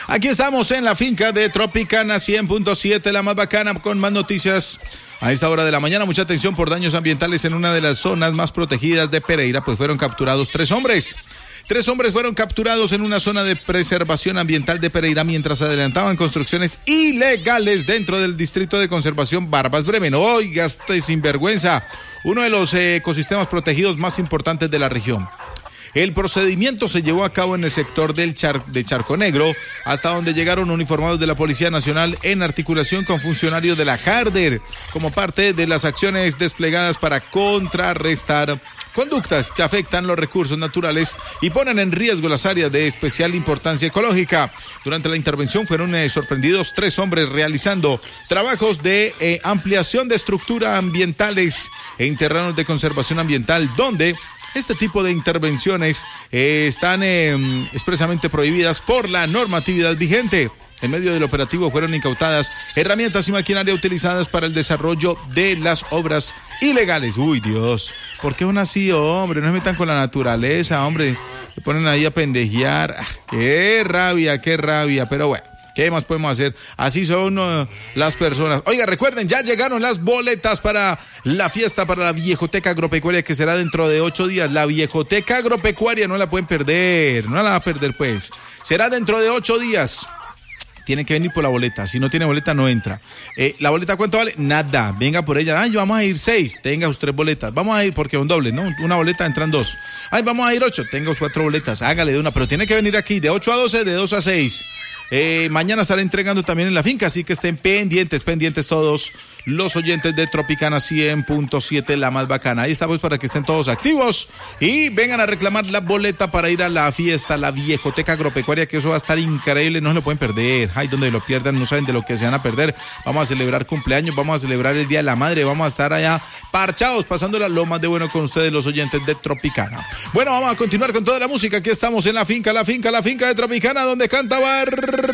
Aquí estamos en la finca de Tropicana 100.7, la más bacana, con más noticias. A esta hora de la mañana, mucha atención por daños ambientales en una de las zonas más protegidas de Pereira, pues fueron capturados 3 hombres. 3 hombres fueron capturados en una zona de preservación ambiental de Pereira mientras adelantaban construcciones ilegales dentro del distrito de conservación Barbas Bremen. Oiga, este sinvergüenza, uno de los ecosistemas protegidos más importantes de la región. El procedimiento se llevó a cabo en el sector de Charco Negro, hasta donde llegaron uniformados de la Policía Nacional en articulación con funcionarios de la Carder, como parte de las acciones desplegadas para contrarrestar conductas que afectan los recursos naturales y ponen en riesgo las áreas de especial importancia ecológica. Durante la intervención fueron sorprendidos 3 hombres realizando trabajos de ampliación de estructura ambientales en terrenos de conservación ambiental, donde este tipo de intervenciones están expresamente prohibidas por la normatividad vigente. En medio del operativo fueron incautadas herramientas y maquinaria utilizadas para el desarrollo de las obras ilegales. Uy, Dios, ¿por qué son así, hombre? No se metan con la naturaleza, hombre. Se ponen ahí a pendejear. Qué rabia, pero bueno. ¿Qué más podemos hacer? Así son las personas. Oiga, recuerden, ya llegaron las boletas para la fiesta para la Viejoteca Agropecuaria, que será dentro de 8 días. La Viejoteca Agropecuaria no la pueden perder, no la va a perder pues. Será dentro de 8 días. Tiene que venir por la boleta. Si no tiene boleta, no entra. ¿La boleta cuánto vale? Nada. Venga por ella. Ay, vamos a ir 6. Tenga usted 3 boletas. Vamos a ir porque es un doble, ¿no? Una boleta entran 2. Ay, vamos a ir 8. Tenga usted 4 boletas. Hágale de una. Pero tiene que venir aquí de 8 a 12, de 2 a 6. Mañana estaré entregando también en la finca, así que estén pendientes todos los oyentes de Tropicana 100.7, la más bacana. Ahí está pues para que estén todos activos y vengan a reclamar la boleta para ir a la fiesta, la Viejoteca Agropecuaria, que eso va a estar increíble, no se lo pueden perder. Ay, donde lo pierdan no saben de lo que se van a perder. Vamos a celebrar cumpleaños, vamos a celebrar el Día de la Madre, vamos a estar allá parchados, pasándola lo más de bueno con ustedes, los oyentes de Tropicana. Bueno, vamos a continuar con toda la música. Aquí estamos en la finca de Tropicana, donde canta